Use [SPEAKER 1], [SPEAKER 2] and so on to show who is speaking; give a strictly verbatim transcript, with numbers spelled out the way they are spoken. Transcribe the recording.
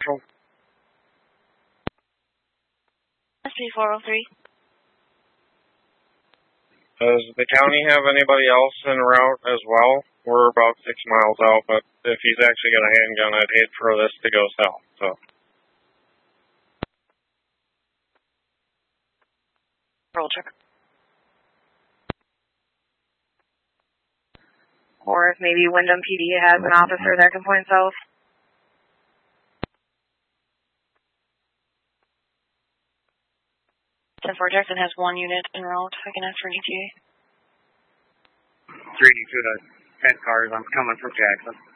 [SPEAKER 1] S P four oh three.
[SPEAKER 2] Does the county have anybody else en route as well? We're about six miles out, but if he's actually got a handgun, I'd hate for this to go south. So.
[SPEAKER 1] Roll check. Or if maybe Wyndham P D has an officer that can point south. ten four Jackson has one unit en route. I can ask for an E T A.
[SPEAKER 3] three D two to ten cars. I'm coming from Jackson.